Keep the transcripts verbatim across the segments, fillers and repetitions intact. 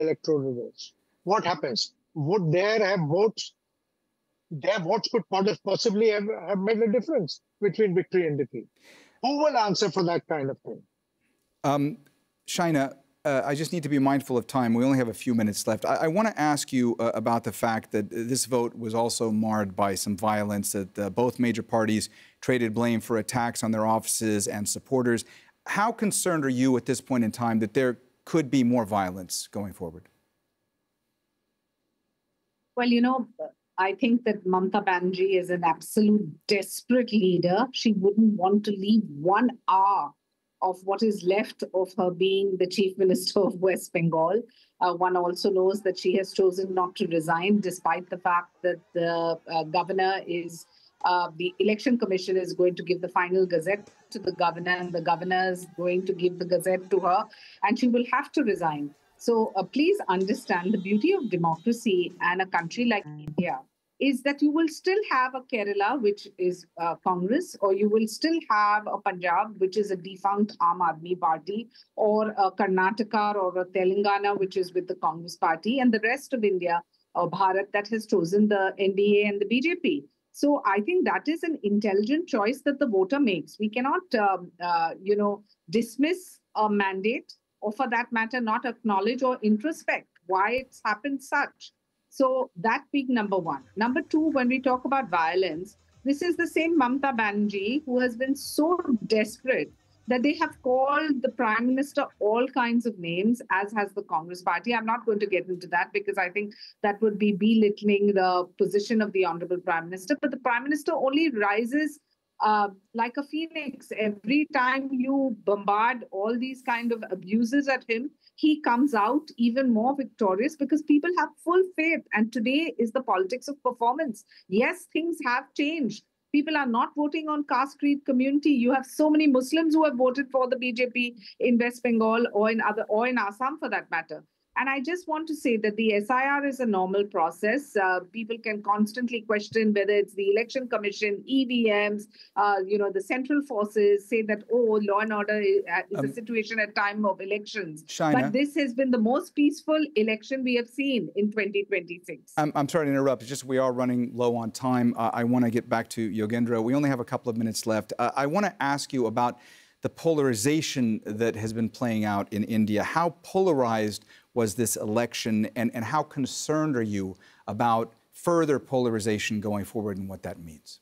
electoral votes. What happens? Would there have votes? Their votes could possibly have, have made a difference between victory and defeat. Who will answer for that kind of thing? Um, Shaina, uh, I just need to be mindful of time. We only have a few minutes left. I, I want to ask you uh, about the fact that this vote was also marred by some violence, that uh, both major parties traded blame for attacks on their offices and supporters. How concerned are you at this point in time that there could be more violence going forward? Well, you know, I think that Mamata Banerjee is an absolute desperate leader. She wouldn't want to leave one hour of what is left of her being the Chief Minister of West Bengal. Uh, one also knows that she has chosen not to resign, despite the fact that the uh, governor is, uh, the Election Commission is going to give the final gazette to the governor, and the governor is going to give the gazette to her, and she will have to resign. So uh, please understand the beauty of democracy and a country like India is that you will still have a Kerala, which is uh, Congress, or you will still have a Punjab, which is a defunct Aam Aadmi Party, or a Karnataka or a Telangana, which is with the Congress Party, and the rest of India, or Bharat, that has chosen the N D A and the B J P. So I think that is an intelligent choice that the voter makes. We cannot, um, uh, you know, dismiss a mandate, or for that matter, not acknowledge or introspect why it's happened such. So that being number one. Number two, when we talk about violence, this is the same Mamata Banerjee who has been so desperate that they have called the Prime Minister all kinds of names, as has the Congress Party. I'm not going to get into that because I think that would be belittling the position of the Honorable Prime Minister. But the Prime Minister only rises Uh, like a phoenix. Every time you bombard all these kind of abuses at him, he comes out even more victorious because people have full faith. And today is the politics of performance. Yes, things have changed. People are not voting on caste, creed, community. You have so many Muslims who have voted for the B J P in West Bengal or in other or in Assam for that matter. And I just want to say that the S I R is a normal process. Uh, people can constantly question whether it's the Election Commission, E V Ms, uh, you know, the central forces say that, oh, law and order is, is um, a situation at time of elections. Shaina, but this has been the most peaceful election we have seen in twenty twenty-six. I'm, I'm sorry to interrupt. It's just we are running low on time. Uh, I want to get back to Yogendra. We only have a couple of minutes left. Uh, I want to ask you about the polarization that has been playing out in India. How polarized was this election, and, and how concerned are you about further polarization going forward and what that means?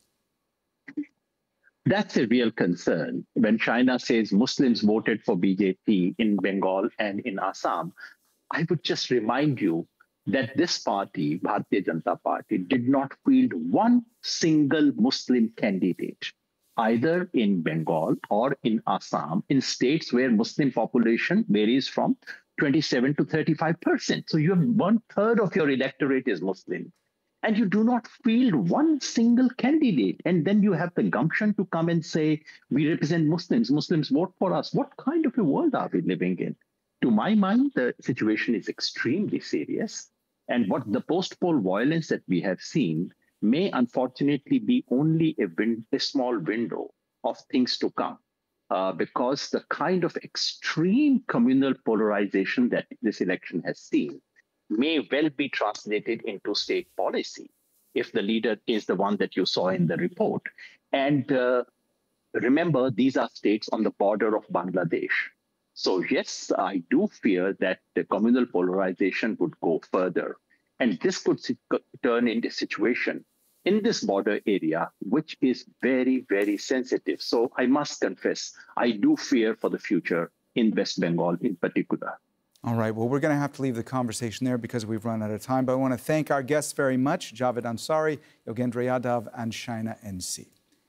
That's a real concern. When China says Muslims voted for B J P in Bengal and in Assam, I would just remind you that this party, Bharatiya Janata Party, did not field one single Muslim candidate, either in Bengal or in Assam, in states where Muslim population varies from twenty-seven to thirty-five percent. So you have one third of your electorate is Muslim, and you do not field one single candidate. And then you have the gumption to come and say, we represent Muslims, Muslims vote for us. What kind of a world are we living in? To my mind, the situation is extremely serious. And what the post-poll violence that we have seen may unfortunately be only a, win- a small window of things to come. Uh, because the kind of extreme communal polarization that this election has seen may well be translated into state policy if the leader is the one that you saw in the report. And uh, remember, these are states on the border of Bangladesh. So yes, I do fear that the communal polarization would go further. And this could turn into a situation in this border area, which is very, very sensitive. So I must confess, I do fear for the future in West Bengal in particular. All right, well, we're going to have to leave the conversation there because we've run out of time. But I want to thank our guests very much, Javed Ansari, Yogendra Yadav, and Shaina N C.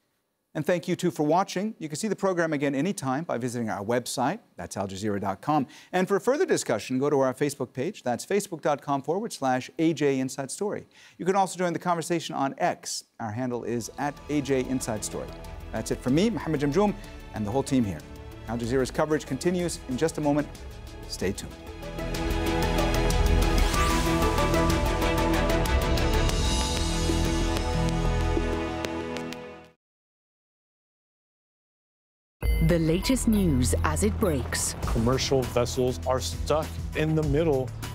And thank you, too, for watching. You can see the program again anytime by visiting our website. That's al jazeera dot com. And for further discussion, go to our Facebook page. That's facebook.com forward slash AJ Inside Story. You can also join the conversation on X. Our handle is at A J Inside Story. That's it from me, Mohammed Jamjoom, and the whole team here. Al Jazeera's coverage continues in just a moment. Stay tuned. The latest news as it breaks. Commercial vessels are stuck in the middle